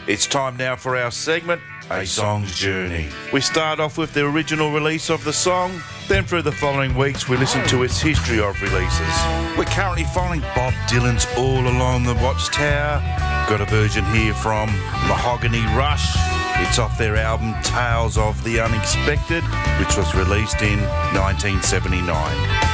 It's time now for our segment, A Song's Journey. We start off with the original release of the song, then through the following weeks we listen to its history of releases. We're currently following Bob Dylan's All Along the Watchtower. Got a version here from Mahogany Rush. It's off their album Tales of the Unexpected, which was released in 1979.